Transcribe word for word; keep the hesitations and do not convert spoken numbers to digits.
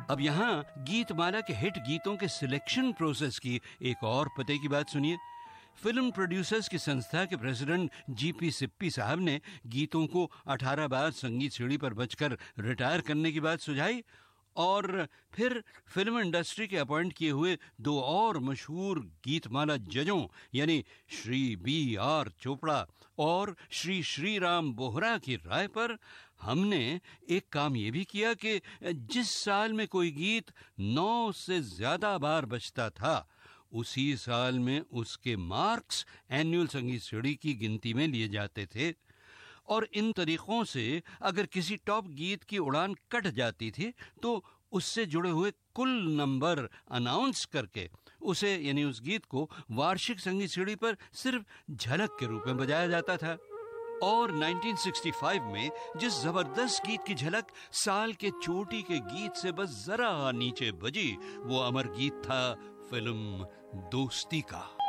अब यहाँ गीतमाला के हिट गीतों के सिलेक्शन प्रोसेस की एक और पते की बात सुनिए। फिल्म प्रोड्यूसर्स की संस्था के प्रेसिडेंट जीपी सिप्पी साहब ने गीतों को अठारह बार संगीत सीढ़ी पर बजकर रिटायर करने की बात सुझाई और फिर फिल्म इंडस्ट्री के अपॉइंट किए हुए दो और मशहूर गीतमाला जजों यानी श्री बी आर चोपड़ा और श्री श्री राम बोहरा की राय पर हमने एक काम ये भी किया कि जिस साल में कोई गीत नौ से ज्यादा बार बजता था उसी साल में उसके मार्क्स एनुअल संगीत सीढ़ी की गिनती में लिए जाते थे और इन तरीकों से अगर किसी टॉप गीत की उड़ान कट जाती थी तो उससे जुड़े हुए कुल नंबर अनाउंस करके उसे यानी उस गीत को वार्षिक संगीत सीढ़ी पर सिर्फ झलक के रूप में बजाया जाता था। और उन्नीस सौ पैंसठ में जिस जबरदस्त गीत की झलक साल के चोटी के गीत से बस जरा नीचे बजी वो अमर गीत था फिल्म दोस्ती का।